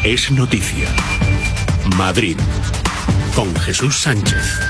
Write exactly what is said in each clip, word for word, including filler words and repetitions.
es noticia. Madrid, con Jesús Sánchez.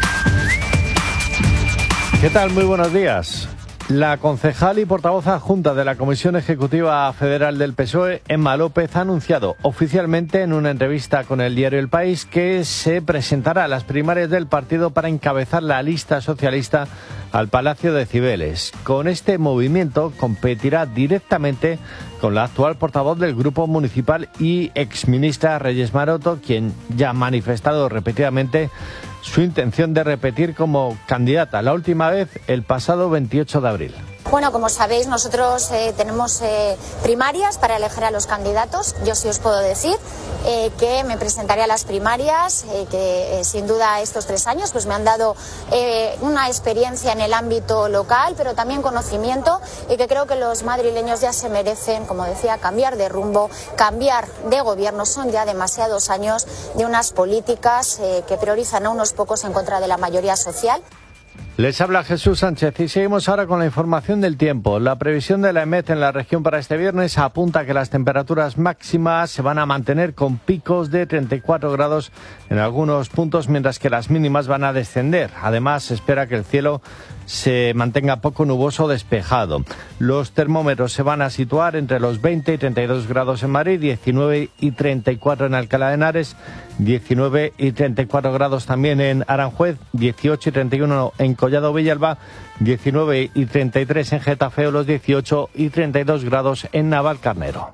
¿Qué tal? Muy buenos días. La concejal y portavoz adjunta de la Comisión Ejecutiva Federal del P S O E, Emma López, ha anunciado oficialmente en una entrevista con el diario El País que se presentará a las primarias del partido para encabezar la lista socialista al Palacio de Cibeles. Con este movimiento competirá directamente con la actual portavoz del Grupo Municipal y exministra Reyes Maroto, quien ya ha manifestado repetidamente su intención de repetir como candidata, la última vez el pasado veintiocho de abril. Bueno, como sabéis, nosotros eh, tenemos eh, primarias para elegir a los candidatos. Yo sí os puedo decir eh, que me presentaré a las primarias, eh, que eh, sin duda estos tres años pues me han dado eh, una experiencia en el ámbito local, pero también conocimiento, y que creo que los madrileños ya se merecen, como decía, cambiar de rumbo, cambiar de gobierno. Son ya demasiados años de unas políticas eh, que priorizan a unos pocos en contra de la mayoría social. Les habla Jesús Sánchez y seguimos ahora con la información del tiempo. La previsión de la EMET en la región para este viernes apunta que las temperaturas máximas se van a mantener con picos de treinta y cuatro grados en algunos puntos, mientras que las mínimas van a descender. Además, se espera que el cielo se mantenga poco nuboso o despejado. Los termómetros se van a situar entre los veinte y treinta y dos grados en Madrid, diecinueve y treinta y cuatro en Alcalá de Henares, diecinueve y treinta y cuatro grados también en Aranjuez, dieciocho y treinta y uno en Collado Villalba, diecinueve y treinta y tres en Getafe o los dieciocho y treinta y dos grados en Navalcarnero.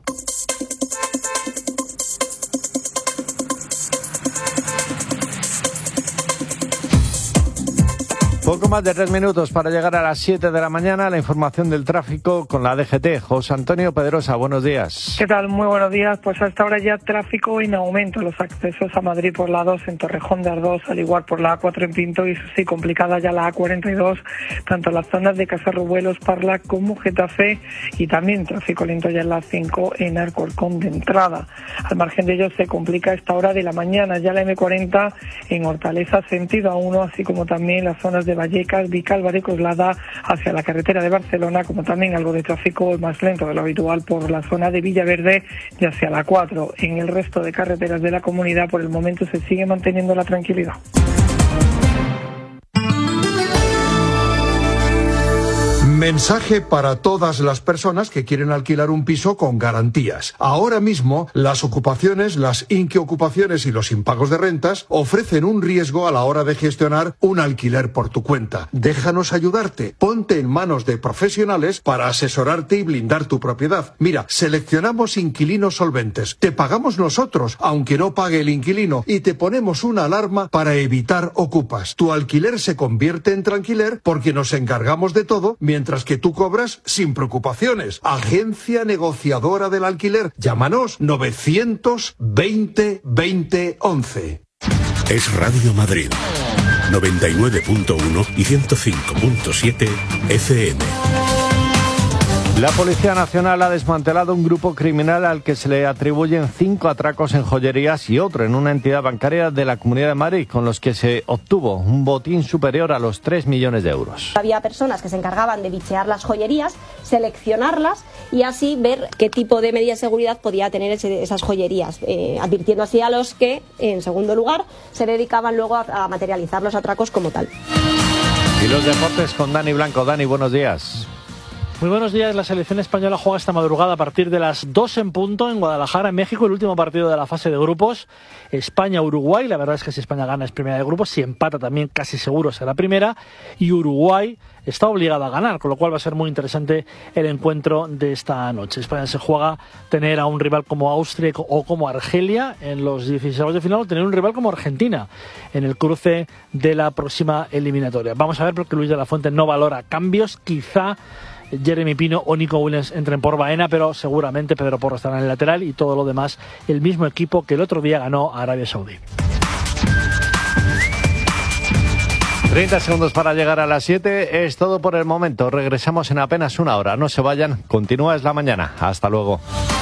Poco más de tres minutos para llegar a las siete de la mañana. La información del tráfico con la D G T. José Antonio Pedrosa, buenos días. ¿Qué tal? Muy buenos días. Pues hasta ahora ya tráfico en aumento. Los accesos a Madrid por la A dos en Torrejón de Ardoz, al igual por la A cuatro en Pinto, y eso sí, complicada ya la A cuarenta y dos, tanto en las zonas de Casarrubuelos, Parla como Getafe, y también tráfico lento ya en la cinco en Alcorcón de entrada. Al margen de ello se complica a esta hora de la mañana ya la eme cuarenta en Hortaleza sentido A uno, así como también las zonas de Vallecas, Vicálvaro y Coslada hacia la carretera de Barcelona, como también algo de tráfico más lento de lo habitual por la zona de Villaverde y hacia la cuatro. En el resto de carreteras de la comunidad por el momento se sigue manteniendo la tranquilidad. Mensaje para todas las personas que quieren alquilar un piso con garantías. Ahora mismo, las ocupaciones, las inquiocupaciones y los impagos de rentas ofrecen un riesgo a la hora de gestionar un alquiler por tu cuenta. Déjanos ayudarte. Ponte en manos de profesionales para asesorarte y blindar tu propiedad. Mira, seleccionamos inquilinos solventes. Te pagamos nosotros, aunque no pague el inquilino, y te ponemos una alarma para evitar ocupas. Tu alquiler se convierte en tranquiler porque nos encargamos de todo, mientras que tú cobras sin preocupaciones. Agencia negociadora del alquiler. Llámanos novecientos veinte veinte once. Es Radio Madrid, noventa y nueve punto uno y ciento cinco punto siete F M. La Policía Nacional ha desmantelado un grupo criminal al que se le atribuyen cinco atracos en joyerías y otro en una entidad bancaria de la Comunidad de Madrid, con los que se obtuvo un botín superior a los tres millones de euros. Había personas que se encargaban de bichear las joyerías, seleccionarlas y así ver qué tipo de medida de seguridad podía tener ese, esas joyerías, eh, advirtiendo así a los que, en segundo lugar, se dedicaban luego a, a materializar los atracos como tal. Y los deportes con Dani Blanco. Dani, buenos días. Muy buenos días. La selección española juega esta madrugada a partir de las dos en punto en Guadalajara, en México, el último partido de la fase de grupos. España-Uruguay. La verdad es que si España gana es primera de grupos, si empata también casi seguro será primera. Y Uruguay está obligado a ganar, con lo cual va a ser muy interesante el encuentro de esta noche. España se juega tener a un rival como Austria o como Argelia en los dieciséis de final, o tener un rival como Argentina en el cruce de la próxima eliminatoria. Vamos a ver, porque Luis de la Fuente no valora cambios. Quizá Jeremy Pino o Nico Williams entren por Baena, pero seguramente Pedro Porro estará en el lateral y todo lo demás el mismo equipo que el otro día ganó a Arabia Saudí. treinta segundos para llegar a las siete. Es todo por el momento. Regresamos en apenas una hora. No se vayan. Continúa Es la Mañana. Hasta luego.